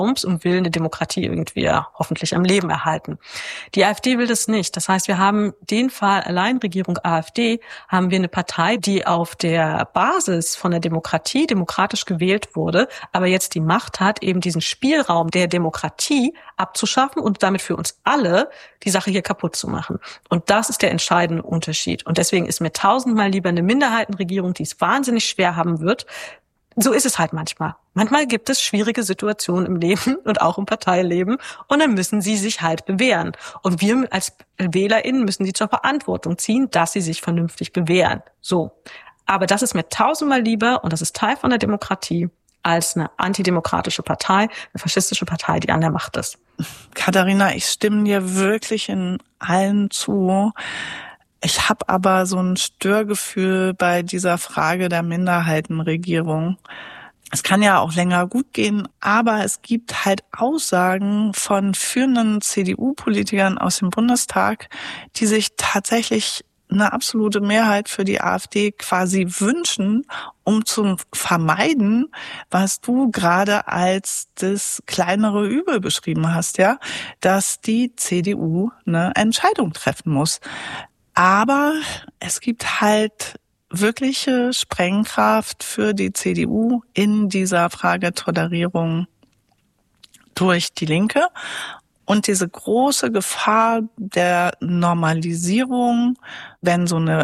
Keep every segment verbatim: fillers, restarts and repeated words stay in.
Raums und will eine Demokratie irgendwie ja, hoffentlich am Leben erhalten. Die AfD will das nicht. Das heißt, wir haben den Fall Alleinregierung AfD, haben wir eine Partei, die auf der Basis von der Demokratie demokratisch gewählt wurde, aber jetzt die Macht hat, eben diesen Spielraum der Demokratie abzuschaffen und damit für uns alle die Sache hier kaputt zu machen. Und das ist der entscheidende Unterschied. Und deswegen ist mir tausendmal lieber eine Minderheitenregierung, die es wahnsinnig schwer haben wird. So ist es halt manchmal. Manchmal gibt es schwierige Situationen im Leben und auch im Parteileben und dann müssen sie sich halt bewähren. Und wir als WählerInnen müssen sie zur Verantwortung ziehen, dass sie sich vernünftig bewähren. So. Aber das ist mir tausendmal lieber und das ist Teil von der Demokratie als eine antidemokratische Partei, eine faschistische Partei, die an der Macht ist. Katharina, ich stimme dir wirklich in allen zu. Ich habe aber so ein Störgefühl bei dieser Frage der Minderheitenregierung. Es kann ja auch länger gut gehen, aber es gibt halt Aussagen von führenden C D U-Politikern aus dem Bundestag, die sich tatsächlich eine absolute Mehrheit für die AfD quasi wünschen, um zu vermeiden, was du gerade als das kleinere Übel beschrieben hast, ja, dass die C D U eine Entscheidung treffen muss. Aber es gibt halt wirkliche Sprengkraft für die C D U in dieser Frage Tolerierung durch die Linke. Und diese große Gefahr der Normalisierung, wenn so eine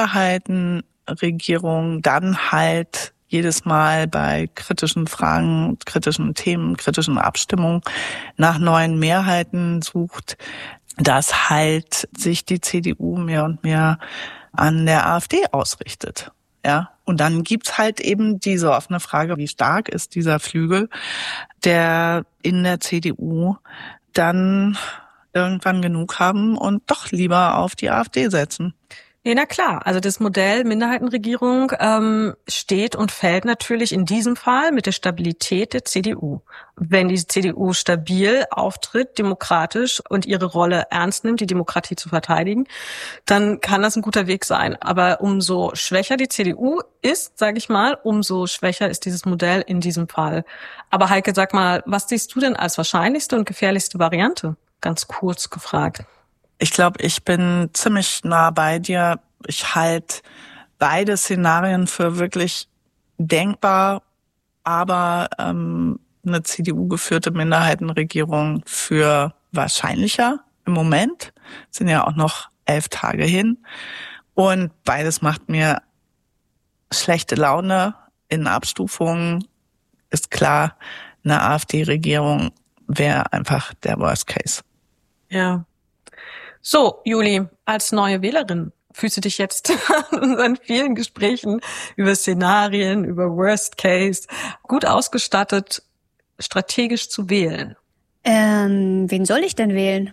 Minderheitenregierung dann halt jedes Mal bei kritischen Fragen, kritischen Themen, kritischen Abstimmungen nach neuen Mehrheiten sucht, dass halt sich die C D U mehr und mehr an der AfD ausrichtet. Ja, und dann gibt's halt eben diese offene Frage, wie stark ist dieser Flügel, der in der C D U dann irgendwann genug haben und doch lieber auf die AfD setzen. Ja, na klar. Also das Modell Minderheitenregierung ähm, steht und fällt natürlich in diesem Fall mit der Stabilität der C D U. Wenn die C D U stabil auftritt, demokratisch und ihre Rolle ernst nimmt, die Demokratie zu verteidigen, dann kann das ein guter Weg sein. Aber umso schwächer die C D U ist, sage ich mal, umso schwächer ist dieses Modell in diesem Fall. Aber Heike, sag mal, was siehst du denn als wahrscheinlichste und gefährlichste Variante? Ganz kurz gefragt. Ich glaube, ich bin ziemlich nah bei dir. Ich halte beide Szenarien für wirklich denkbar, aber ähm, eine C D U-geführte Minderheitenregierung für wahrscheinlicher im Moment. Sind ja auch noch elf Tage hin. Und beides macht mir schlechte Laune in Abstufungen. Ist klar, eine AfD-Regierung wäre einfach der Worst Case. Ja. So, Juli, als neue Wählerin, fühlst du dich jetzt in unseren vielen Gesprächen über Szenarien, über Worst Case gut ausgestattet, strategisch zu wählen? Ähm, wen soll ich denn wählen?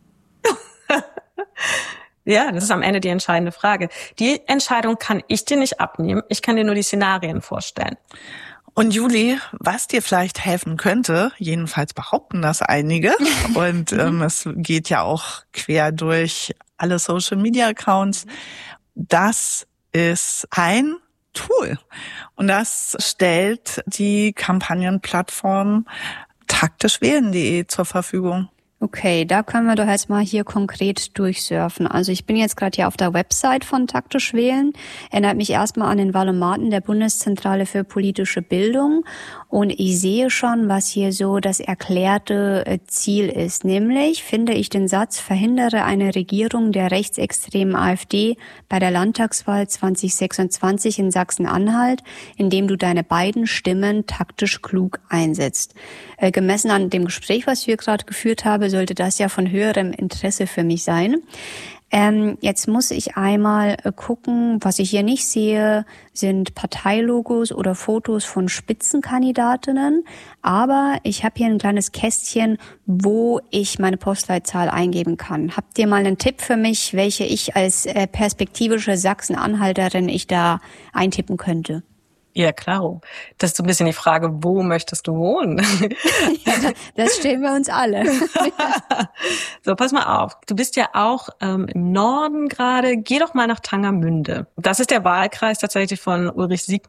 Ja, das ist am Ende die entscheidende Frage. Die Entscheidung kann ich dir nicht abnehmen. Ich kann dir nur die Szenarien vorstellen. Und Juli, was dir vielleicht helfen könnte, jedenfalls behaupten das einige, und ähm, es geht ja auch quer durch alle Social-Media-Accounts, das ist ein Tool. Und das stellt die Kampagnenplattform taktisch wählen punkt de zur Verfügung. Okay, da können wir doch jetzt mal hier konkret durchsurfen. Also ich bin jetzt gerade hier auf der Website von Taktisch Wählen. Erinnert mich erstmal an den Valomaten der Bundeszentrale für politische Bildung. Und ich sehe schon, was hier so das erklärte Ziel ist. Nämlich finde ich den Satz, verhindere eine Regierung der rechtsextremen AfD bei der Landtagswahl zwanzig sechsundzwanzig in Sachsen-Anhalt, indem du deine beiden Stimmen taktisch klug einsetzt. Äh, gemessen an dem Gespräch, was ich hier gerade geführt habe, sollte das ja von höherem Interesse für mich sein. Ähm, jetzt muss ich einmal äh, gucken, was ich hier nicht sehe, sind Parteilogos oder Fotos von Spitzenkandidatinnen. Aber ich habe hier ein kleines Kästchen, wo ich meine Postleitzahl eingeben kann. Habt ihr mal einen Tipp für mich, welche ich als äh, perspektivische Sachsen-Anhalterin ich da eintippen könnte? Ja, klar. Das ist so ein bisschen die Frage, wo möchtest du wohnen? Ja, das stellen wir uns alle. So, pass mal auf. Du bist ja auch ähm, im Norden gerade. Geh doch mal nach Tangermünde. Das ist der Wahlkreis tatsächlich von Ulrich Siegmund.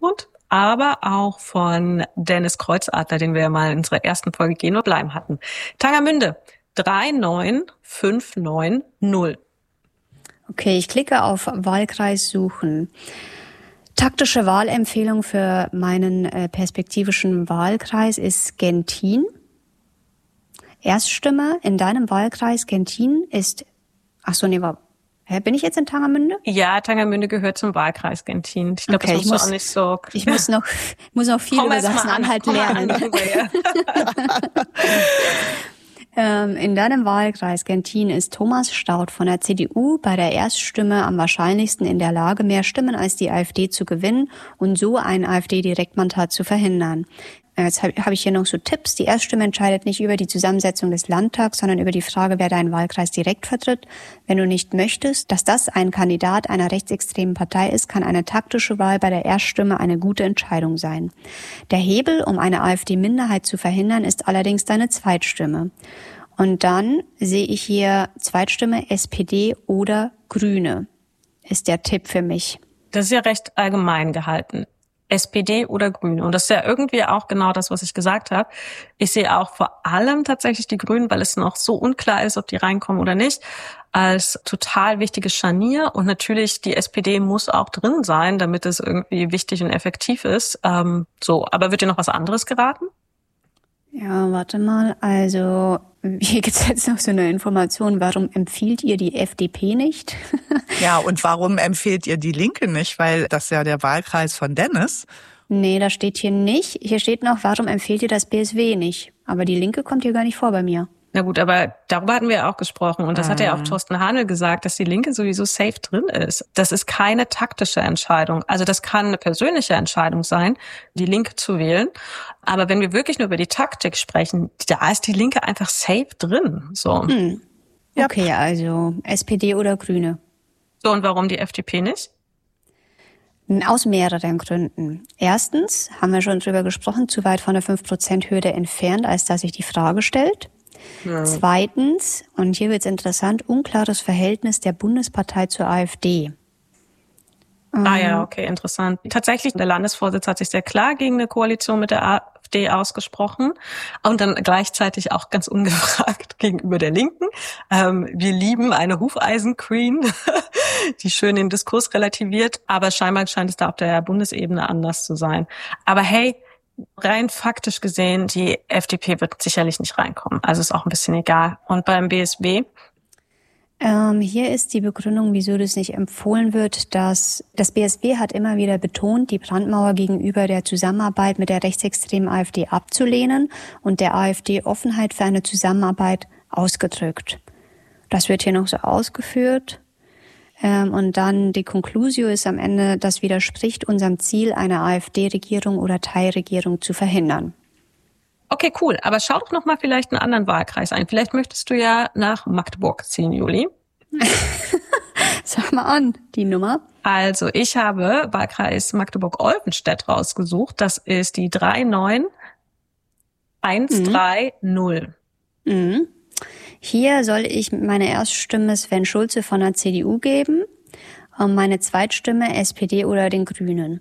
aber auch von Dennis Kreuzadler, den wir ja mal in unserer ersten Folge Gehen oder Bleiben hatten. Tangermünde, drei neun fünf neun null. Okay, ich klicke auf Wahlkreis suchen. Taktische Wahlempfehlung für meinen äh, perspektivischen Wahlkreis ist Gentin. Erststimme in deinem Wahlkreis Gentin ist, ach so, nee, war, hä, bin ich jetzt in Tangermünde? Ja, Tangermünde gehört zum Wahlkreis Gentin. Ich glaube, okay, das musst du auch nicht so. Ich muss noch, muss noch viel über Sachsen-Anhalt lernen. ähm, in deinem Wahlkreis Gentin ist Thomas Staudt von der C D U bei der Erststimme am wahrscheinlichsten in der Lage, mehr Stimmen als die AfD zu gewinnen und so ein AfD-Direktmandat zu verhindern. Jetzt habe hab ich hier noch so Tipps. Die Erststimme entscheidet nicht über die Zusammensetzung des Landtags, sondern über die Frage, wer deinen Wahlkreis direkt vertritt. Wenn du nicht möchtest, dass das ein Kandidat einer rechtsextremen Partei ist, kann eine taktische Wahl bei der Erststimme eine gute Entscheidung sein. Der Hebel, um eine AfD-Minderheit zu verhindern, ist allerdings deine Zweitstimme. Und dann sehe ich hier Zweitstimme S P D oder Grüne, ist der Tipp für mich. Das ist ja recht allgemein gehalten. S P D oder Grüne. Und das ist ja irgendwie auch genau das, was ich gesagt habe. Ich sehe auch vor allem tatsächlich die Grünen, weil es noch so unklar ist, ob die reinkommen oder nicht, als total wichtiges Scharnier. Und natürlich, die S P D muss auch drin sein, damit es irgendwie wichtig und effektiv ist. Ähm, so, aber wird dir noch was anderes geraten? Ja, warte mal. Also hier gibt es jetzt noch so eine Information. Warum empfiehlt ihr die F D P nicht? Ja, und warum empfiehlt ihr die Linke nicht? Weil das ist ja der Wahlkreis von Dennis. Nee, das steht hier nicht. Hier steht noch, warum empfiehlt ihr das B S W nicht? Aber die Linke kommt hier gar nicht vor bei mir. Na gut, aber darüber hatten wir ja auch gesprochen. Und das ah. hat ja auch Thorsten Hanel gesagt, dass die Linke sowieso safe drin ist. Das ist keine taktische Entscheidung. Also das kann eine persönliche Entscheidung sein, die Linke zu wählen. Aber wenn wir wirklich nur über die Taktik sprechen, da ist die Linke einfach safe drin. So. Hm. Okay, ja. Also S P D oder Grüne. So, und warum die F D P nicht? Aus mehreren Gründen. Erstens, haben wir schon drüber gesprochen, zu weit von der fünf Prozent Hürde entfernt, als dass sich die Frage stellt. Ja. Zweitens, und hier wird's interessant, unklares Verhältnis der Bundespartei zur AfD. Ah ja, okay, interessant. Tatsächlich, der Landesvorsitz hat sich sehr klar gegen eine Koalition mit der AfD ausgesprochen und dann gleichzeitig auch ganz ungefragt gegenüber der Linken. Ähm, wir lieben eine Hufeisen-Queen, die schön den Diskurs relativiert, aber scheinbar scheint es da auf der Bundesebene anders zu sein. Aber hey, rein faktisch gesehen, die F D P wird sicherlich nicht reinkommen. Also ist auch ein bisschen egal. Und beim B S W? Ähm, hier ist die Begründung, wieso das nicht empfohlen wird, dass das B S W hat immer wieder betont, die Brandmauer gegenüber der Zusammenarbeit mit der rechtsextremen AfD abzulehnen und der AfD Offenheit für eine Zusammenarbeit ausgedrückt. Das wird hier noch so ausgeführt. Und dann die Conclusio ist am Ende, das widerspricht unserem Ziel, eine AfD-Regierung oder Teilregierung zu verhindern. Okay, cool. Aber schau doch noch mal vielleicht einen anderen Wahlkreis ein. Vielleicht möchtest du ja nach Magdeburg ziehen, Juli. Sag mal an, die Nummer. Also ich habe Wahlkreis Magdeburg-Olvenstedt rausgesucht. Das ist die drei neun eins drei null. Mhm. Hier soll ich meine Erststimme Sven Schulze von der C D U geben und meine Zweitstimme S P D oder den Grünen.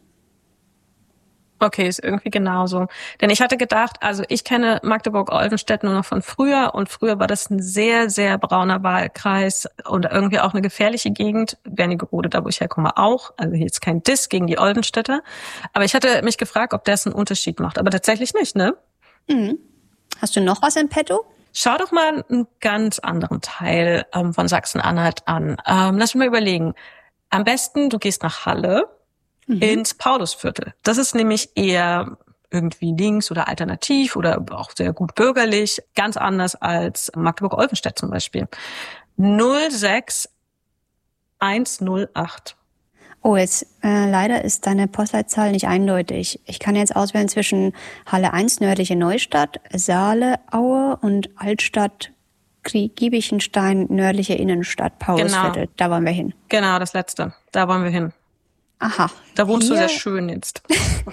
Okay, ist irgendwie genauso. Denn ich hatte gedacht, also ich kenne Magdeburg-Olvenstedt nur noch von früher und früher war das ein sehr, sehr brauner Wahlkreis und irgendwie auch eine gefährliche Gegend. Wernigerode, da wo ich herkomme, auch. Also hier ist kein Diss gegen die Olvenstädter. Aber ich hatte mich gefragt, ob das einen Unterschied macht. Aber tatsächlich nicht, ne? Mhm. Hast du noch was in petto? Schau doch mal einen ganz anderen Teil ähm, von Sachsen-Anhalt an. Ähm, lass mich mal überlegen. Am besten, du gehst nach Halle, mhm. ins Paulusviertel. Das ist nämlich eher irgendwie links oder alternativ oder auch sehr gut bürgerlich. Ganz anders als Magdeburg-Olvenstedt zum Beispiel. null sechs eins null acht. Oh, jetzt äh, leider ist deine Postleitzahl nicht eindeutig. Ich kann jetzt auswählen zwischen Halle eins, nördliche Neustadt, Saale-Aue und Altstadt, Giebichenstein, nördliche Innenstadt, Paulusviertel. Genau. Da wollen wir hin. Genau, das letzte. Da wollen wir hin. Aha. Da wohnst hier, du sehr schön jetzt.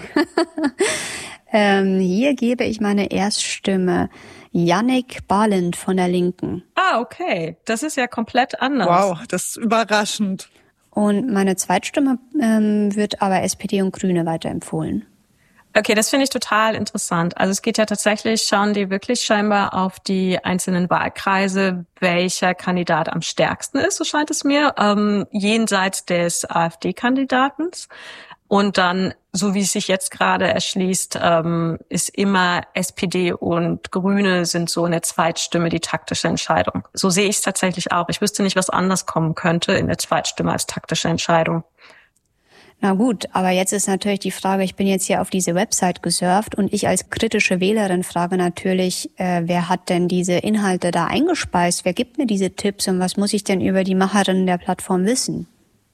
ähm, hier gebe ich meine Erststimme Jannik Balint von der Linken. Ah, okay. Das ist ja komplett anders. Wow, das ist überraschend. Und meine Zweitstimme ähm, wird aber S P D und Grüne weiterempfohlen. Okay, das finde ich total interessant. Also es geht ja tatsächlich, schauen die wirklich scheinbar auf die einzelnen Wahlkreise, welcher Kandidat am stärksten ist, so scheint es mir, ähm, jenseits des AfD-Kandidaten. Und dann, so wie es sich jetzt gerade erschließt, ähm, ist immer S P D und Grüne sind so in der Zweitstimme die taktische Entscheidung. So sehe ich es tatsächlich auch. Ich wüsste nicht, was anders kommen könnte in der Zweitstimme als taktische Entscheidung. Na gut, aber jetzt ist natürlich die Frage, ich bin jetzt hier auf diese Website gesurft und ich als kritische Wählerin frage natürlich, äh, wer hat denn diese Inhalte da eingespeist? Wer gibt mir diese Tipps und was muss ich denn über die Macherinnen der Plattform wissen?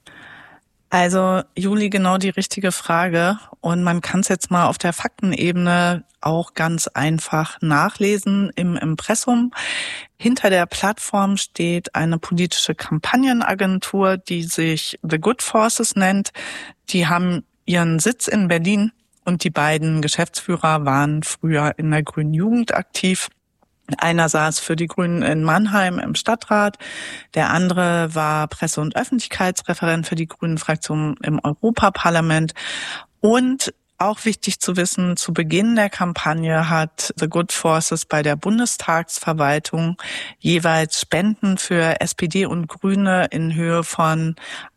Also, Juli, genau die richtige Frage. Und man kann es jetzt mal auf der Faktenebene auch ganz einfach nachlesen im Impressum. Hinter der Plattform steht eine politische Kampagnenagentur, die sich The Good Forces nennt. Die haben ihren Sitz in Berlin und die beiden Geschäftsführer waren früher in der Grünen Jugend aktiv. Einer saß für die Grünen in Mannheim im Stadtrat, der andere war Presse- und Öffentlichkeitsreferent für die Grünen-Fraktion im Europaparlament. Und auch wichtig zu wissen, zu Beginn der Kampagne hat The Good Forces bei der Bundestagsverwaltung jeweils Spenden für S P D und Grüne in Höhe von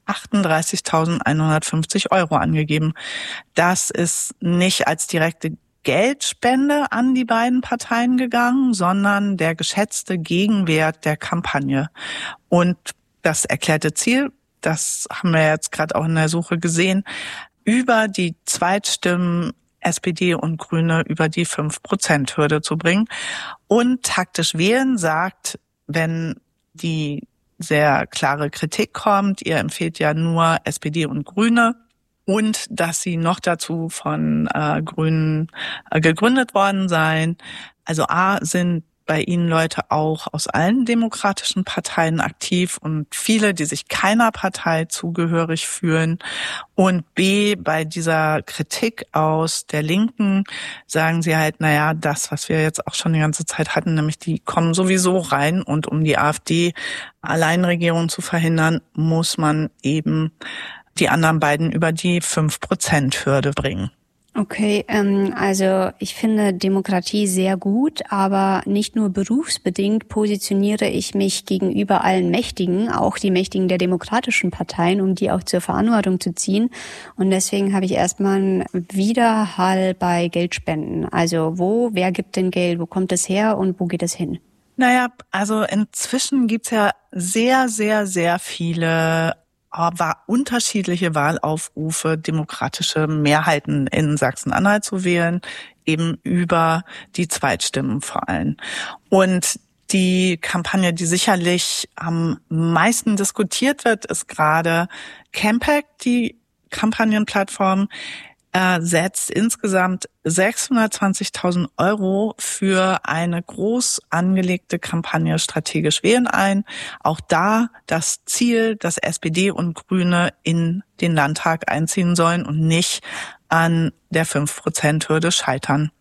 achtunddreißigtausendeinhundertfünfzig Euro angegeben. Das ist nicht als direkte Geldspende an die beiden Parteien gegangen, sondern der geschätzte Gegenwert der Kampagne. Und das erklärte Ziel, das haben wir jetzt gerade auch in der Suche gesehen, über die Zweitstimmen S P D und Grüne über die fünf Prozent Hürde zu bringen. Und taktisch wählen sagt, wenn die sehr klare Kritik kommt, ihr empfiehlt ja nur S P D und Grüne, und dass sie noch dazu von äh, Grünen äh, gegründet worden seien. Also A, sind bei ihnen Leute auch aus allen demokratischen Parteien aktiv und viele, die sich keiner Partei zugehörig fühlen. Und B, bei dieser Kritik aus der Linken sagen sie halt, naja, das, was wir jetzt auch schon die ganze Zeit hatten, nämlich die kommen sowieso rein und um die AfD-Alleinregierung zu verhindern, muss man eben die anderen beiden über die fünf Prozent Hürde bringen. Okay, ähm, also ich finde Demokratie sehr gut, aber nicht nur berufsbedingt positioniere ich mich gegenüber allen Mächtigen, auch die Mächtigen der demokratischen Parteien, um die auch zur Verantwortung zu ziehen. Und deswegen habe ich erstmal einen Widerhall bei Geldspenden. Also wo, wer gibt denn Geld, wo kommt es her und wo geht es hin? Naja, also inzwischen gibt's ja sehr, sehr, sehr viele aber unterschiedliche Wahlaufrufe, demokratische Mehrheiten in Sachsen-Anhalt zu wählen, eben über die Zweitstimmen vor allem. Und die Kampagne, die sicherlich am meisten diskutiert wird, ist gerade Campact, die Kampagnenplattform. Er setzt insgesamt sechshundertzwanzigtausend Euro für eine groß angelegte Kampagne strategisch wählen ein. Auch da das Ziel, dass S P D und Grüne in den Landtag einziehen sollen und nicht an der fünf Prozent Hürde scheitern.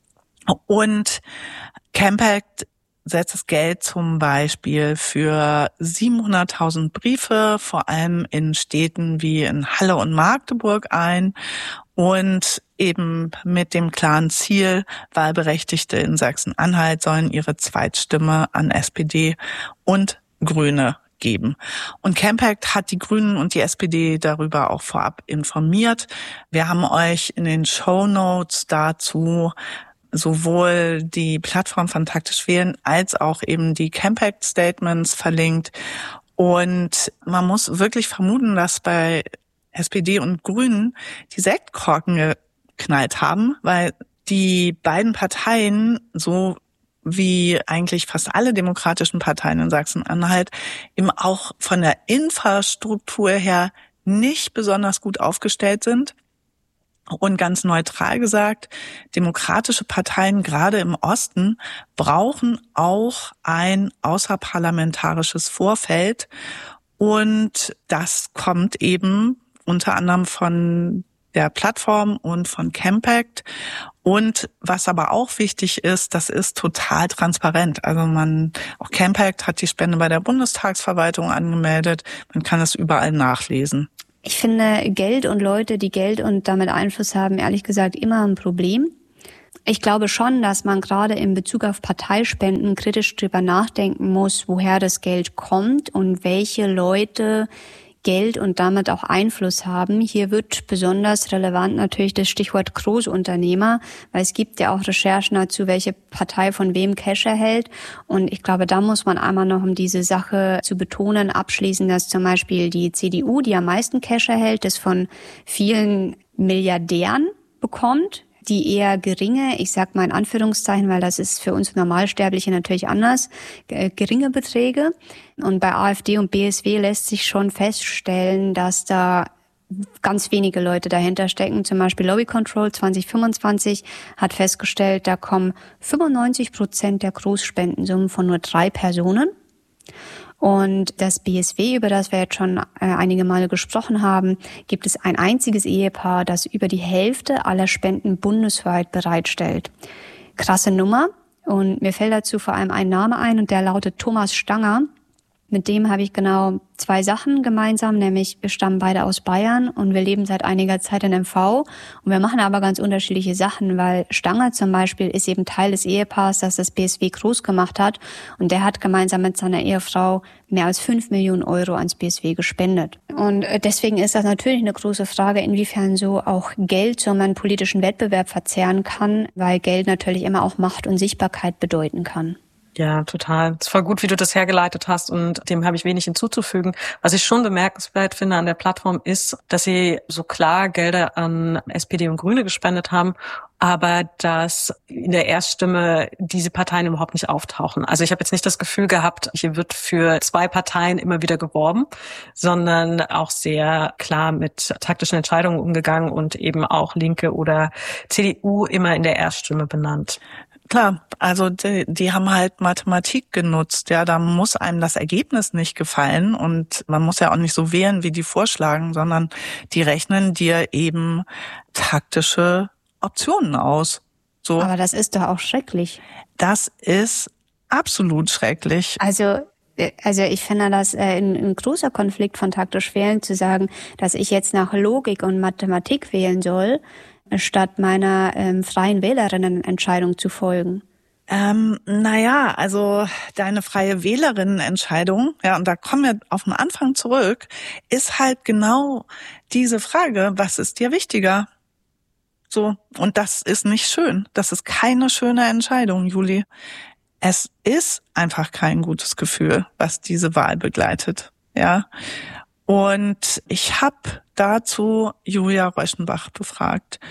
Und Campact setzt das Geld zum Beispiel für siebenhunderttausend Briefe, vor allem in Städten wie in Halle und Magdeburg ein und eben mit dem klaren Ziel, Wahlberechtigte in Sachsen-Anhalt sollen ihre Zweitstimme an S P D und Grüne geben. Und Campact hat die Grünen und die S P D darüber auch vorab informiert. Wir haben euch in den Shownotes dazu sowohl die Plattform von Taktisch Wählen als auch eben die Campact Statements verlinkt. Und man muss wirklich vermuten, dass bei S P D und Grünen die Sektkorken geknallt haben, weil die beiden Parteien, so wie eigentlich fast alle demokratischen Parteien in Sachsen-Anhalt, eben auch von der Infrastruktur her nicht besonders gut aufgestellt sind. Und ganz neutral gesagt, demokratische Parteien, gerade im Osten, brauchen auch ein außerparlamentarisches Vorfeld. Und das kommt eben unter anderem von der Plattform und von Campact. Und was aber auch wichtig ist, das ist total transparent. Also man, auch Campact hat die Spende bei der Bundestagsverwaltung angemeldet. Man kann es überall nachlesen. Ich finde Geld und Leute, die Geld und damit Einfluss haben, ehrlich gesagt immer ein Problem. Ich glaube schon, dass man gerade in Bezug auf Parteispenden kritisch drüber nachdenken muss, woher das Geld kommt und welche Leute Geld und damit auch Einfluss haben. Hier wird besonders relevant natürlich das Stichwort Großunternehmer, weil es gibt ja auch Recherchen dazu, welche Partei von wem Cash erhält. Und ich glaube, da muss man einmal noch, um diese Sache zu betonen, abschließen, dass zum Beispiel die C D U, die am meisten Cash erhält, das von vielen Milliardären bekommt, die eher geringe, ich sag mal in Anführungszeichen, weil das ist für uns Normalsterbliche natürlich anders, äh, geringe Beträge. Und bei AfD und B S W lässt sich schon feststellen, dass da ganz wenige Leute dahinter stecken. Zum Beispiel Lobby Control zwanzig fünfundzwanzig hat festgestellt, da kommen fünfundneunzig Prozent der Großspendensummen von nur drei Personen. Und das B S W, über das wir jetzt schon äh, einige Male gesprochen haben, gibt es ein einziges Ehepaar, das über die Hälfte aller Spenden bundesweit bereitstellt. Krasse Nummer. Und mir fällt dazu vor allem ein Name ein und der lautet Thomas Stanger. Mit dem habe ich genau zwei Sachen gemeinsam, nämlich wir stammen beide aus Bayern und wir leben seit einiger Zeit in M V und wir machen aber ganz unterschiedliche Sachen, weil Stanger zum Beispiel ist eben Teil des Ehepaars, das das B S W groß gemacht hat und der hat gemeinsam mit seiner Ehefrau mehr als fünf Millionen Euro ans B S W gespendet. Und deswegen ist das natürlich eine große Frage, inwiefern so auch Geld so einen politischen Wettbewerb verzehren kann, weil Geld natürlich immer auch Macht und Sichtbarkeit bedeuten kann. Ja, total. Es ist voll gut, wie du das hergeleitet hast und dem habe ich wenig hinzuzufügen. Was ich schon bemerkenswert finde an der Plattform ist, dass sie so klar Gelder an S P D und Grüne gespendet haben, aber dass in der Erststimme diese Parteien überhaupt nicht auftauchen. Also ich habe jetzt nicht das Gefühl gehabt, hier wird für zwei Parteien immer wieder geworben, sondern auch sehr klar mit taktischen Entscheidungen umgegangen und eben auch Linke oder C D U immer in der Erststimme benannt. Klar, also die, die haben halt Mathematik genutzt. Ja, da muss einem das Ergebnis nicht gefallen und man muss ja auch nicht so wählen, wie die vorschlagen, sondern die rechnen dir eben taktische Optionen aus. So. Aber das ist doch auch schrecklich. Das ist absolut schrecklich. Also Also ich finde das äh, ein, ein großer Konflikt von taktisch wählen, zu sagen, dass ich jetzt nach Logik und Mathematik wählen soll, statt meiner ähm, freien Wählerinnenentscheidung zu folgen. Ähm, naja, also deine freie Wählerinnenentscheidung, ja, und da kommen wir auf den Anfang zurück, ist halt genau diese Frage, was ist dir wichtiger? So, und das ist nicht schön. Das ist keine schöne Entscheidung, Juli. Es ist einfach kein gutes Gefühl, was diese Wahl begleitet, ja. Und ich habe dazu Julia Reuschenbach befragt,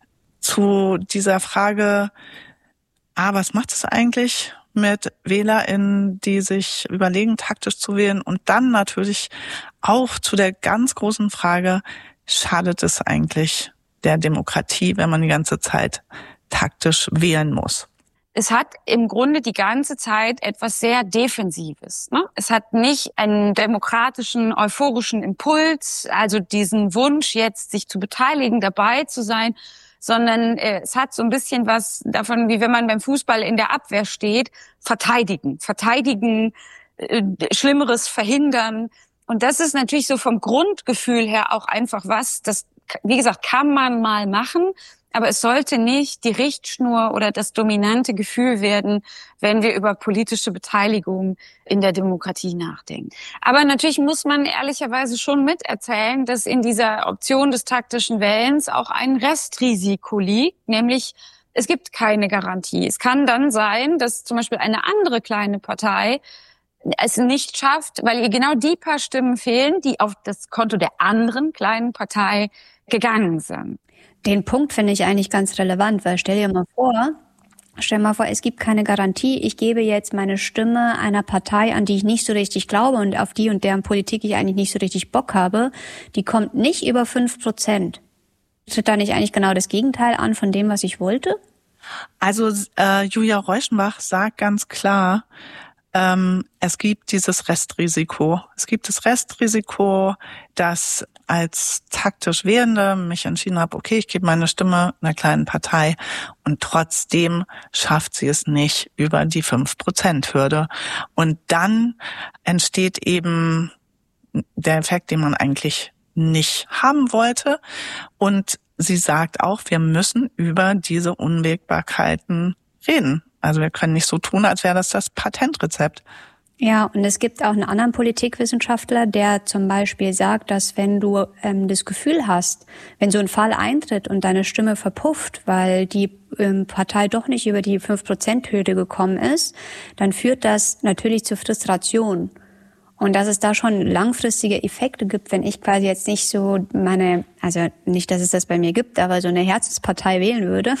zu dieser Frage, ah, was macht es eigentlich mit WählerInnen, die sich überlegen, taktisch zu wählen? Und dann natürlich auch zu der ganz großen Frage, schadet es eigentlich der Demokratie, wenn man die ganze Zeit taktisch wählen muss? Es hat im Grunde die ganze Zeit etwas sehr Defensives. Ne? Es hat nicht einen demokratischen, euphorischen Impuls, also diesen Wunsch jetzt, sich zu beteiligen, dabei zu sein, sondern äh, es hat so ein bisschen was davon, wie wenn man beim Fußball in der Abwehr steht, verteidigen, verteidigen, äh, Schlimmeres verhindern. Und das ist natürlich so vom Grundgefühl her auch einfach was, das, wie gesagt, kann man mal machen, aber es sollte nicht die Richtschnur oder das dominante Gefühl werden, wenn wir über politische Beteiligung in der Demokratie nachdenken. Aber natürlich muss man ehrlicherweise schon miterzählen, dass in dieser Option des taktischen Wählens auch ein Restrisiko liegt, nämlich es gibt keine Garantie. Es kann dann sein, dass zum Beispiel eine andere kleine Partei es nicht schafft, weil ihr genau die paar Stimmen fehlen, die auf das Konto der anderen kleinen Partei gegangen sind. Den Punkt finde ich eigentlich ganz relevant, weil stell dir mal vor, stell dir mal vor, es gibt keine Garantie, ich gebe jetzt meine Stimme einer Partei, an die ich nicht so richtig glaube und auf die und deren Politik ich eigentlich nicht so richtig Bock habe, die kommt nicht über fünf Prozent. Tritt da nicht eigentlich genau das Gegenteil an von dem, was ich wollte? Also äh, Julia Reuschenbach sagt ganz klar, ähm, es gibt dieses Restrisiko. Es gibt das Restrisiko, dass als taktisch Wählende mich entschieden habe, okay, ich gebe meine Stimme einer kleinen Partei und trotzdem schafft sie es nicht über die fünf Prozent Hürde. Und dann entsteht eben der Effekt, den man eigentlich nicht haben wollte. Und sie sagt auch, wir müssen über diese Unwägbarkeiten reden. Also wir können nicht so tun, als wäre das das Patentrezept. Ja, und es gibt auch einen anderen Politikwissenschaftler, der zum Beispiel sagt, dass wenn du ähm, das Gefühl hast, wenn so ein Fall eintritt und deine Stimme verpufft, weil die ähm, Partei doch nicht über die fünf Prozent Hürde gekommen ist, dann führt das natürlich zu Frustration. Und dass es da schon langfristige Effekte gibt, wenn ich quasi jetzt nicht so meine, also nicht, dass es das bei mir gibt, aber so eine Herzenspartei wählen würde,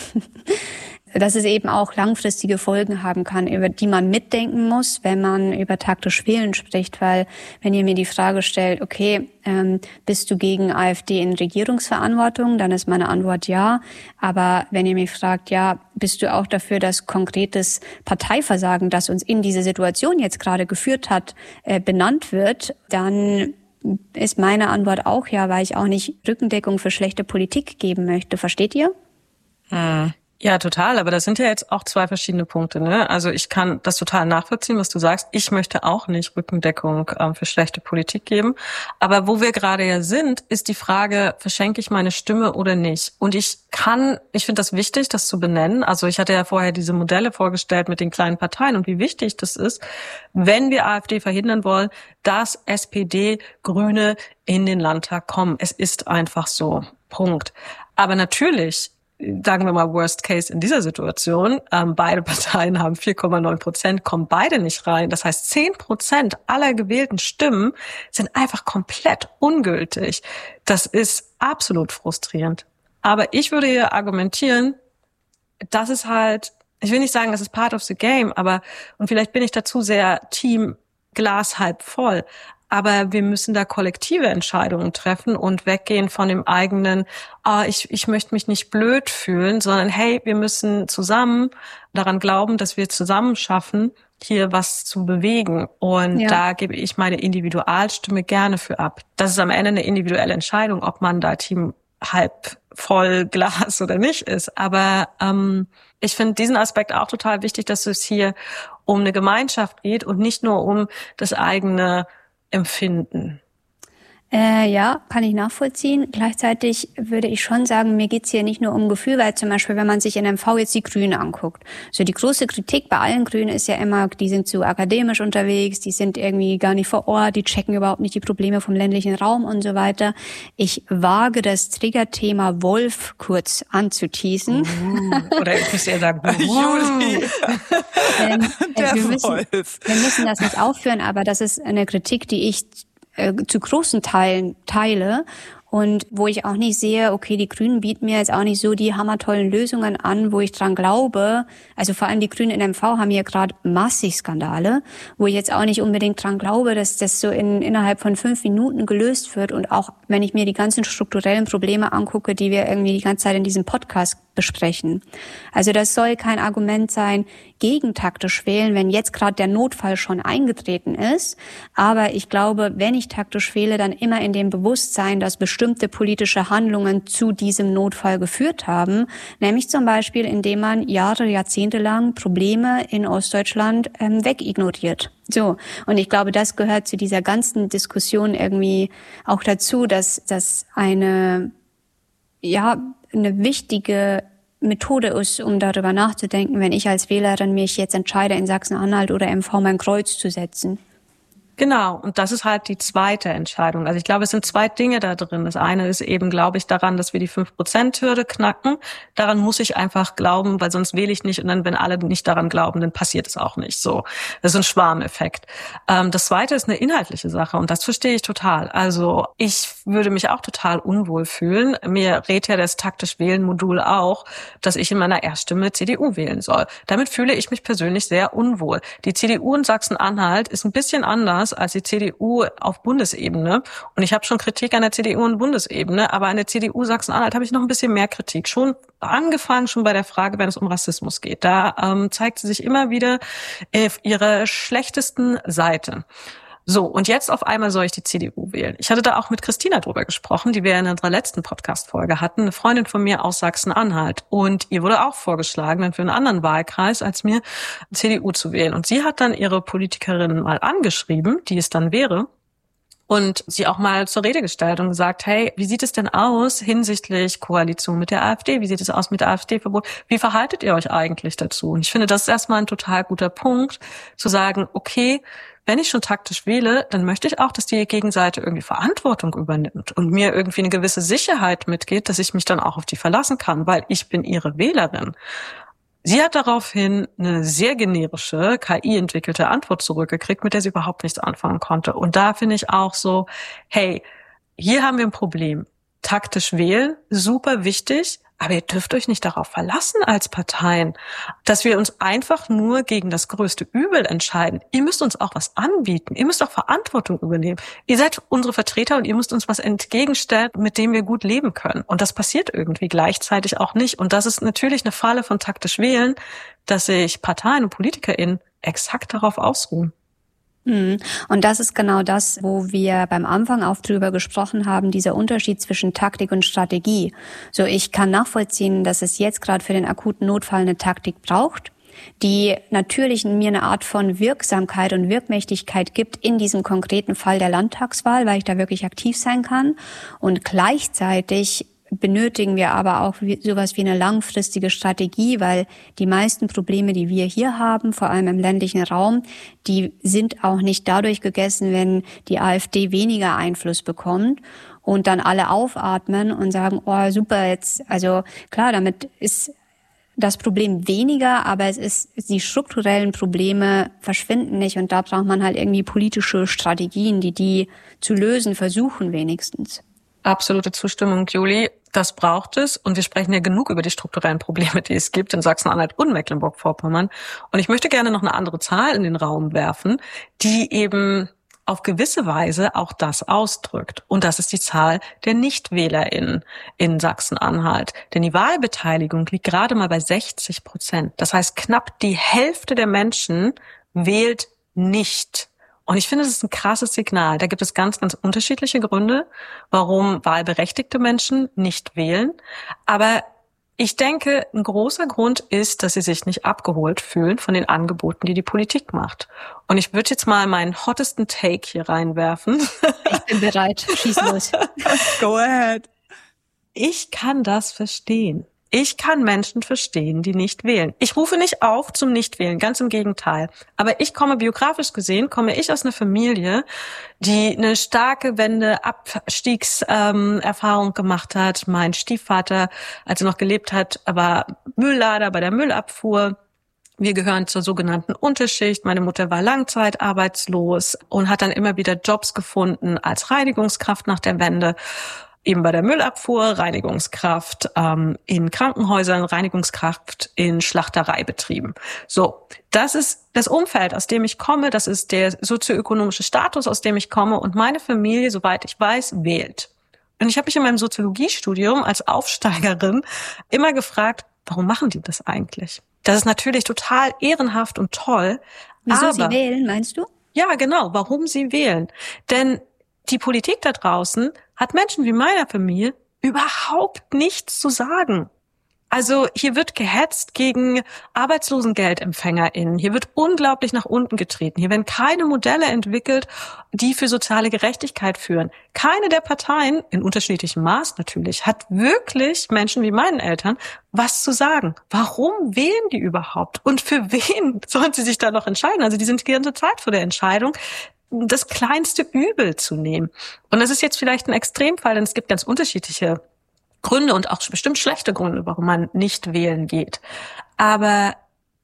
dass es eben auch langfristige Folgen haben kann, über die man mitdenken muss, wenn man über taktisch Wählen spricht. Weil wenn ihr mir die Frage stellt, okay, ähm, bist du gegen AfD in Regierungsverantwortung, dann ist meine Antwort ja. Aber wenn ihr mich fragt, ja, bist du auch dafür, dass konkretes Parteiversagen, das uns in diese Situation jetzt gerade geführt hat, äh, benannt wird, dann ist meine Antwort auch ja, weil ich auch nicht Rückendeckung für schlechte Politik geben möchte. Versteht ihr? Hm. Ja, total. Aber das sind ja jetzt auch zwei verschiedene Punkte, ne? Also ich kann das total nachvollziehen, was du sagst. Ich möchte auch nicht Rückendeckung ähm, für schlechte Politik geben. Aber wo wir gerade ja sind, ist die Frage, verschenke ich meine Stimme oder nicht? Und ich kann, ich finde das wichtig, das zu benennen. Also ich hatte ja vorher diese Modelle vorgestellt mit den kleinen Parteien und wie wichtig das ist, wenn wir AfD verhindern wollen, dass S P D, Grüne in den Landtag kommen. Es ist einfach so. Punkt. Aber natürlich, sagen wir mal Worst Case in dieser Situation, ähm, beide Parteien haben vier Komma neun Prozent, kommen beide nicht rein. Das heißt, zehn Prozent aller gewählten Stimmen sind einfach komplett ungültig. Das ist absolut frustrierend. Aber ich würde hier argumentieren, das ist halt, ich will nicht sagen, das ist part of the game, aber, und vielleicht bin ich dazu sehr Team Glas halb voll, aber wir müssen da kollektive Entscheidungen treffen und weggehen von dem eigenen, ah, ich, ich möchte mich nicht blöd fühlen, sondern hey, wir müssen zusammen daran glauben, dass wir zusammen schaffen, hier was zu bewegen. Und ja, da gebe ich meine Individualstimme gerne für ab. Das ist am Ende eine individuelle Entscheidung, ob man da Team halb voll Glas oder nicht ist. Aber ähm, ich finde diesen Aspekt auch total wichtig, dass es hier um eine Gemeinschaft geht und nicht nur um das eigene Empfinden. Äh, ja, kann ich nachvollziehen. Gleichzeitig würde ich schon sagen, mir geht's hier nicht nur um Gefühl, weil zum Beispiel, wenn man sich in M V jetzt die Grünen anguckt, so die große Kritik bei allen Grünen ist ja immer, die sind zu akademisch unterwegs, die sind irgendwie gar nicht vor Ort, die checken überhaupt nicht die Probleme vom ländlichen Raum und so weiter. Ich wage das Triggerthema Wolf kurz anzuteasen. Uh, oder ich muss eher sagen, Juli. ähm, äh, wir, müssen, wir müssen das nicht aufführen, aber das ist eine Kritik, die ich zu großen Teilen teile und wo ich auch nicht sehe, okay, die Grünen bieten mir jetzt auch nicht so die hammertollen Lösungen an, wo ich dran glaube, also vor allem die Grünen in M V haben hier gerade massig Skandale, wo ich jetzt auch nicht unbedingt dran glaube, dass das so in innerhalb von fünf Minuten gelöst wird und auch wenn ich mir die ganzen strukturellen Probleme angucke, die wir irgendwie die ganze Zeit in diesem Podcast besprechen. Also das soll kein Argument sein, gegen taktisch wählen, wenn jetzt gerade der Notfall schon eingetreten ist. Aber ich glaube, wenn ich taktisch wähle, dann immer in dem Bewusstsein, dass bestimmte politische Handlungen zu diesem Notfall geführt haben. Nämlich zum Beispiel, indem man Jahre, Jahrzehnte lang Probleme in Ostdeutschland ähm, wegignoriert. So. Und ich glaube, das gehört zu dieser ganzen Diskussion irgendwie auch dazu, dass, dass eine, ja, eine wichtige Methode ist, um darüber nachzudenken, wenn ich als Wählerin mich jetzt entscheide, in Sachsen-Anhalt oder M V mein Kreuz zu setzen. Genau, und das ist halt die zweite Entscheidung. Also ich glaube, es sind zwei Dinge da drin. Das eine ist eben, glaube ich, daran, dass wir die fünf Prozent Hürde knacken. Daran muss ich einfach glauben, weil sonst wähle ich nicht. Und dann, wenn alle nicht daran glauben, dann passiert es auch nicht so. Das ist ein Schwarmeffekt. Ähm, das zweite ist eine inhaltliche Sache und das verstehe ich total. Also ich würde mich auch total unwohl fühlen. Mir rät ja das taktisch-wählen-Modul auch, dass ich in meiner Erststimme C D U wählen soll. Damit fühle ich mich persönlich sehr unwohl. Die C D U in Sachsen-Anhalt ist ein bisschen anders als die C D U auf Bundesebene. Und ich habe schon Kritik an der C D U auf Bundesebene, aber an der C D U Sachsen-Anhalt habe ich noch ein bisschen mehr Kritik. Schon angefangen schon bei der Frage, wenn es um Rassismus geht. Da ähm, zeigt sie sich immer wieder auf ihrer schlechtesten Seite. So, und jetzt auf einmal soll ich die C D U wählen. Ich hatte da auch mit Christina drüber gesprochen, die wir in unserer letzten Podcast-Folge hatten, eine Freundin von mir aus Sachsen-Anhalt. Und ihr wurde auch vorgeschlagen, dann für einen anderen Wahlkreis als mir, C D U zu wählen. Und sie hat dann ihre Politikerin mal angeschrieben, die es dann wäre, und sie auch mal zur Rede gestellt und gesagt, hey, wie sieht es denn aus hinsichtlich Koalition mit der AfD? Wie sieht es aus mit der AfD-Verbot? Wie verhaltet ihr euch eigentlich dazu? Und ich finde, das ist erstmal ein total guter Punkt, zu sagen, okay, wenn ich schon taktisch wähle, dann möchte ich auch, dass die Gegenseite irgendwie Verantwortung übernimmt und mir irgendwie eine gewisse Sicherheit mitgeht, dass ich mich dann auch auf die verlassen kann, weil ich bin ihre Wählerin. Sie hat daraufhin eine sehr generische, K I-entwickelte Antwort zurückgekriegt, mit der sie überhaupt nichts anfangen konnte. Und da finde ich auch so, hey, hier haben wir ein Problem. Taktisch wählen, super wichtig, aber ihr dürft euch nicht darauf verlassen als Parteien, dass wir uns einfach nur gegen das größte Übel entscheiden. Ihr müsst uns auch was anbieten. Ihr müsst auch Verantwortung übernehmen. Ihr seid unsere Vertreter und ihr müsst uns was entgegenstellen, mit dem wir gut leben können. Und das passiert irgendwie gleichzeitig auch nicht. Und das ist natürlich eine Falle von taktisch wählen, dass sich Parteien und PolitikerInnen exakt darauf ausruhen. Und das ist genau das, wo wir beim Anfang auch drüber gesprochen haben, dieser Unterschied zwischen Taktik und Strategie. So, ich kann nachvollziehen, dass es jetzt gerade für den akuten Notfall eine Taktik braucht, die natürlich mir eine Art von Wirksamkeit und Wirkmächtigkeit gibt in diesem konkreten Fall der Landtagswahl, weil ich da wirklich aktiv sein kann. Und gleichzeitig benötigen wir aber auch sowas wie eine langfristige Strategie, weil die meisten Probleme, die wir hier haben, vor allem im ländlichen Raum, die sind auch nicht dadurch gegessen, wenn die AfD weniger Einfluss bekommt und dann alle aufatmen und sagen, oh super, jetzt, also klar, damit ist das Problem weniger, aber es ist, die strukturellen Probleme verschwinden nicht und da braucht man halt irgendwie politische Strategien, die die zu lösen versuchen wenigstens. Absolute Zustimmung, Julie. Das braucht es. Und wir sprechen ja genug über die strukturellen Probleme, die es gibt in Sachsen-Anhalt und Mecklenburg-Vorpommern. Und ich möchte gerne noch eine andere Zahl in den Raum werfen, die eben auf gewisse Weise auch das ausdrückt. Und das ist die Zahl der NichtwählerInnen in Sachsen-Anhalt. Denn die Wahlbeteiligung liegt gerade mal bei sechzig Prozent. Das heißt, knapp die Hälfte der Menschen wählt nicht. Und ich finde, das ist ein krasses Signal. Da gibt es ganz, ganz unterschiedliche Gründe, warum wahlberechtigte Menschen nicht wählen. Aber ich denke, ein großer Grund ist, dass sie sich nicht abgeholt fühlen von den Angeboten, die die Politik macht. Und ich würde jetzt mal meinen hottesten Take hier reinwerfen. Ich bin bereit. Schieß los. Go ahead. Ich kann das verstehen. Ich kann Menschen verstehen, die nicht wählen. Ich rufe nicht auf zum Nichtwählen, ganz im Gegenteil. Aber ich komme, biografisch gesehen, komme ich aus einer Familie, die eine starke Wende-Abstiegserfahrung ähm, gemacht hat. Mein Stiefvater, als er noch gelebt hat, war Mülllader bei der Müllabfuhr. Wir gehören zur sogenannten Unterschicht. Meine Mutter war langzeitarbeitslos und hat dann immer wieder Jobs gefunden als Reinigungskraft nach der Wende. Eben bei der Müllabfuhr, Reinigungskraft ähm, in Krankenhäusern, Reinigungskraft in Schlachtereibetrieben. So, das ist das Umfeld, aus dem ich komme, das ist der sozioökonomische Status, aus dem ich komme und meine Familie, soweit ich weiß, wählt. Und ich habe mich in meinem Soziologiestudium als Aufsteigerin immer gefragt, warum machen die das eigentlich? Das ist natürlich total ehrenhaft und toll. Wieso aber, sie wählen, meinst du? Ja, genau, warum sie wählen. Denn die Politik da draußen hat Menschen wie meiner Familie überhaupt nichts zu sagen. Also hier wird gehetzt gegen ArbeitslosengeldempfängerInnen. Hier wird unglaublich nach unten getreten. Hier werden keine Modelle entwickelt, die für soziale Gerechtigkeit führen. Keine der Parteien, in unterschiedlichem Maß natürlich, hat wirklich Menschen wie meinen Eltern was zu sagen. Warum wählen die überhaupt? Und für wen sollen sie sich da noch entscheiden? Also die sind die ganze Zeit vor der Entscheidung, das kleinste Übel zu nehmen. Und das ist jetzt vielleicht ein Extremfall, denn es gibt ganz unterschiedliche Gründe und auch bestimmt schlechte Gründe, warum man nicht wählen geht. Aber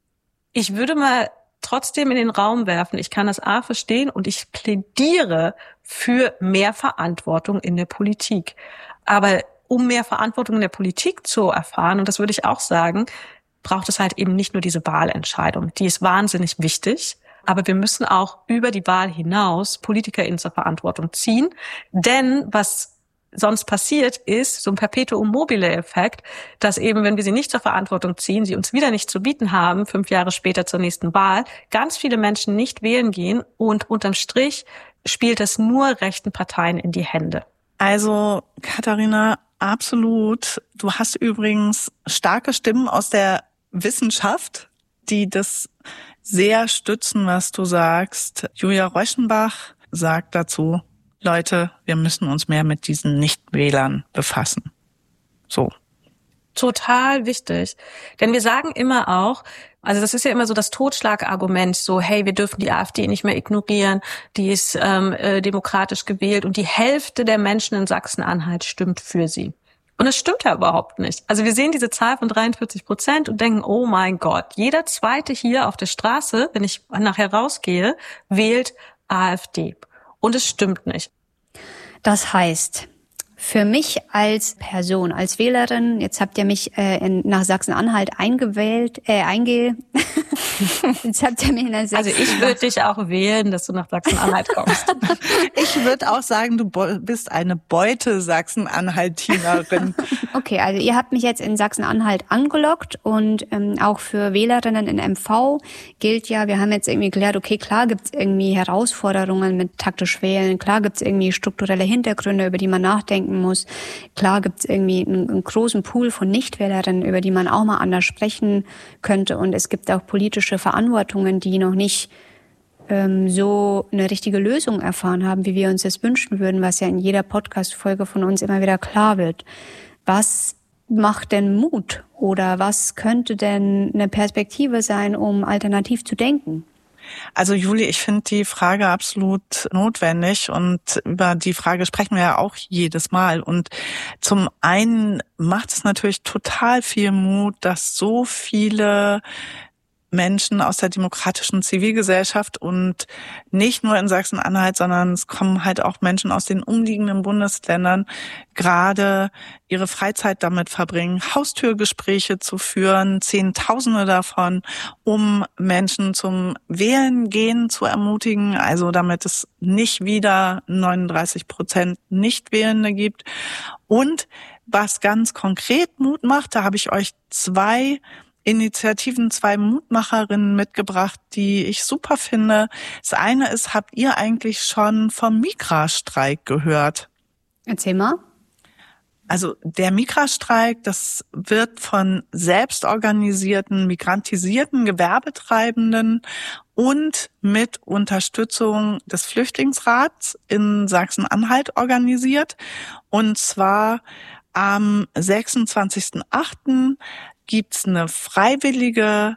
ich würde mal trotzdem in den Raum werfen, ich kann das A verstehen und ich plädiere für mehr Verantwortung in der Politik. Aber um mehr Verantwortung in der Politik zu erfahren, und das würde ich auch sagen, braucht es halt eben nicht nur diese Wahlentscheidung. Die ist wahnsinnig wichtig. Aber wir müssen auch über die Wahl hinaus PolitikerInnen zur Verantwortung ziehen. Denn was sonst passiert, ist so ein Perpetuum mobile Effekt, dass eben, wenn wir sie nicht zur Verantwortung ziehen, sie uns wieder nicht zu bieten haben, fünf Jahre später zur nächsten Wahl, ganz viele Menschen nicht wählen gehen und unterm Strich spielt es nur rechten Parteien in die Hände. Also, Katharina, absolut. Du hast übrigens starke Stimmen aus der Wissenschaft, die das sehr stützen, was du sagst. Julia Reuschenbach sagt dazu: Leute, wir müssen uns mehr mit diesen Nichtwählern befassen. So. Total wichtig. Denn wir sagen immer auch, also das ist ja immer so das Totschlagargument, so hey, wir dürfen die AfD nicht mehr ignorieren, die ist ähm, äh, demokratisch gewählt und die Hälfte der Menschen in Sachsen-Anhalt stimmt für sie. Und es stimmt ja überhaupt nicht. Also wir sehen diese Zahl von dreiundvierzig Prozent und denken, oh mein Gott, jeder Zweite hier auf der Straße, wenn ich nachher rausgehe, wählt AfD. Und es stimmt nicht. Das heißt, für mich als Person, als Wählerin, jetzt habt ihr mich äh, in, nach Sachsen-Anhalt eingewählt, äh, einge... jetzt habt ihr mich in der Sachsen- Also ich würde dich auch wählen, dass du nach Sachsen-Anhalt kommst. Ich würde auch sagen, du bist eine Beute Sachsen-Anhaltinerin. Okay, also ihr habt mich jetzt in Sachsen-Anhalt angelockt und ähm, auch für Wählerinnen in M V gilt ja, wir haben jetzt irgendwie geklärt, okay, klar gibt's irgendwie Herausforderungen mit taktisch wählen, klar gibt's irgendwie strukturelle Hintergründe, über die man nachdenken muss, klar gibt's irgendwie einen, einen großen Pool von Nichtwählerinnen, über die man auch mal anders sprechen könnte und es gibt auch politische Verantwortungen, die noch nicht ähm, so eine richtige Lösung erfahren haben, wie wir uns das wünschen würden, was ja in jeder Podcast-Folge von uns immer wieder klar wird. Was macht denn Mut oder was könnte denn eine Perspektive sein, um alternativ zu denken? Also Juli, ich finde die Frage absolut notwendig und über die Frage sprechen wir ja auch jedes Mal. Und zum einen macht es natürlich total viel Mut, dass so viele Menschen aus der demokratischen Zivilgesellschaft und nicht nur in Sachsen-Anhalt, sondern es kommen halt auch Menschen aus den umliegenden Bundesländern gerade ihre Freizeit damit verbringen, Haustürgespräche zu führen, Zehntausende davon, um Menschen zum Wählen gehen zu ermutigen, also damit es nicht wieder neununddreißig Prozent Nichtwählende gibt. Und was ganz konkret Mut macht, da habe ich euch zwei Initiativen, zwei Mutmacherinnen mitgebracht, die ich super finde. Das eine ist, habt ihr eigentlich schon vom Migrastreik gehört? Erzähl mal. Also der Migrastreik, das wird von selbstorganisierten, migrantisierten Gewerbetreibenden und mit Unterstützung des Flüchtlingsrats in Sachsen-Anhalt organisiert. Und zwar am sechsundzwanzigsten achten gibt's eine freiwillige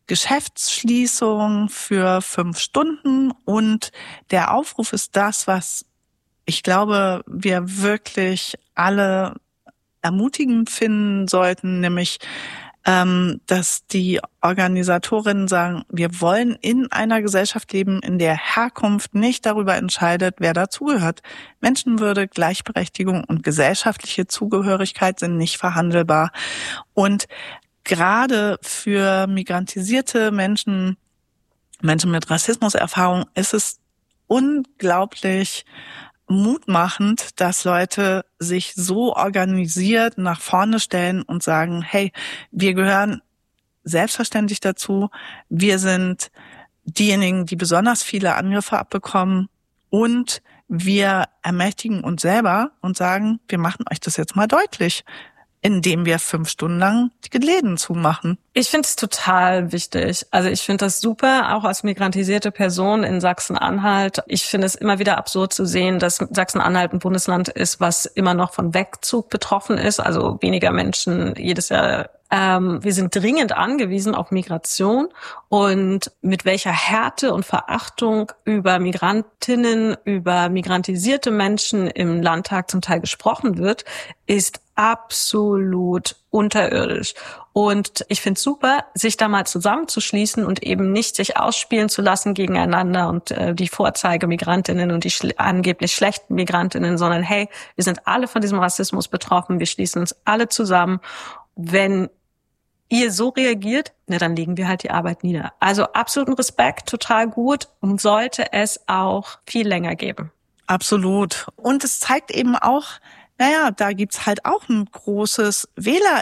Geschäftsschließung für fünf Stunden und der Aufruf ist das, was ich glaube, wir wirklich alle ermutigend finden sollten, nämlich, ähm, dass die Organisatorinnen sagen, wir wollen in einer Gesellschaft leben, in der Herkunft nicht darüber entscheidet, wer dazugehört. Menschenwürde, Gleichberechtigung und gesellschaftliche Zugehörigkeit sind nicht verhandelbar. Und gerade für migrantisierte Menschen, Menschen mit Rassismuserfahrung, ist es unglaublich mutmachend, dass Leute sich so organisiert nach vorne stellen und sagen, hey, wir gehören selbstverständlich dazu, wir sind diejenigen, die besonders viele Angriffe abbekommen und wir ermächtigen uns selber und sagen, wir machen euch das jetzt mal deutlich, indem wir fünf Stunden lang die Läden zumachen. Ich finde es total wichtig. Also ich finde das super, auch als migrantisierte Person in Sachsen-Anhalt. Ich finde es immer wieder absurd zu sehen, dass Sachsen-Anhalt ein Bundesland ist, was immer noch von Wegzug betroffen ist. Also weniger Menschen jedes Jahr. Ähm, wir sind dringend angewiesen auf Migration und mit welcher Härte und Verachtung über Migrantinnen, über migrantisierte Menschen im Landtag zum Teil gesprochen wird, ist absolut unterirdisch. Und ich finde es super, sich da mal zusammenzuschließen und eben nicht sich ausspielen zu lassen gegeneinander und äh, die Vorzeige-Migrantinnen und die schl- angeblich schlechten Migrantinnen, sondern hey, wir sind alle von diesem Rassismus betroffen, wir schließen uns alle zusammen. Wenn ihr so reagiert, na dann legen wir halt die Arbeit nieder. Also absoluten Respekt, total gut und sollte es auch viel länger geben. Absolut. Und es zeigt eben auch, naja, da gibt's halt auch ein großes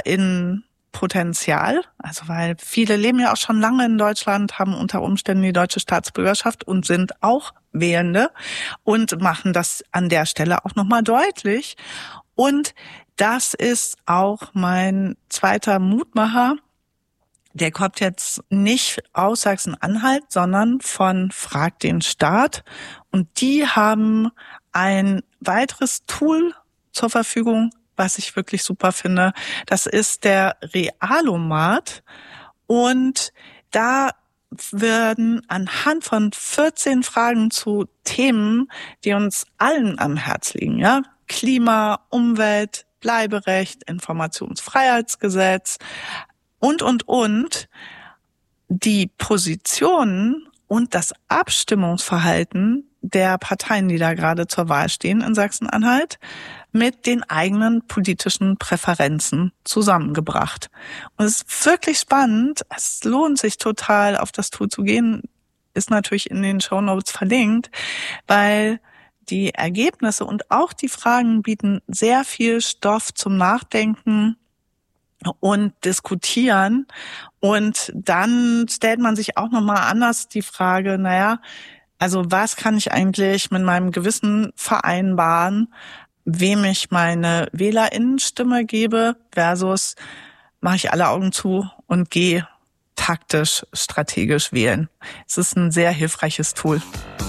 WählerInnenpotenzial. Also weil viele leben ja auch schon lange in Deutschland, haben unter Umständen die deutsche Staatsbürgerschaft und sind auch Wählende und machen das an der Stelle auch nochmal deutlich. Und das ist auch mein zweiter Mutmacher. Der kommt jetzt nicht aus Sachsen-Anhalt, sondern von Frag den Staat. Und die haben ein weiteres Tool zur Verfügung, was ich wirklich super finde. Das ist der Realomat. Und da werden anhand von vierzehn Fragen zu Themen, die uns allen am Herz liegen, ja, Klima, Umwelt, Bleiberecht, Informationsfreiheitsgesetz und, und, und, die Positionen und das Abstimmungsverhalten der Parteien, die da gerade zur Wahl stehen in Sachsen-Anhalt, mit den eigenen politischen Präferenzen zusammengebracht. Und es ist wirklich spannend. Es lohnt sich total, auf das Tool zu gehen. Ist natürlich in den Shownotes verlinkt, weil die Ergebnisse und auch die Fragen bieten sehr viel Stoff zum Nachdenken und Diskutieren. Und dann stellt man sich auch nochmal anders die Frage, naja, also was kann ich eigentlich mit meinem Gewissen vereinbaren, wem ich meine WählerInnenstimme gebe versus mache ich alle Augen zu und gehe taktisch, strategisch wählen. Es ist ein sehr hilfreiches Tool.